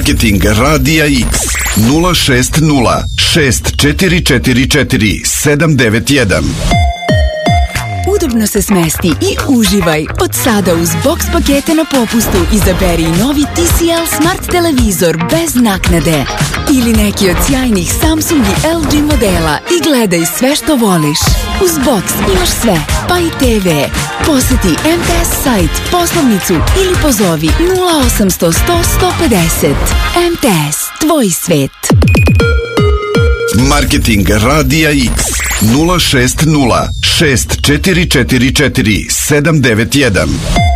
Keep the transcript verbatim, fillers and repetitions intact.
Marketing Radija X nula šest nula šest četiri četiri četiri sedam devet jedan. Udobno se smesti i uživaj. Od sada uz box pakete na popustu izaberi novi T C L Smart televizor bez naknade. Ili neki od sjajnih Samsung i L G modela i gledaj sve što voliš. Uz box imaš sve, pa i te ve. Poseti M T S sajt, poslovnicu ili pozovi nula osamsto sto sto pedeset. M T S, tvoj svet. Marketing Radija X nula šest nula šest četiri četiri četiri sedam devet jedan.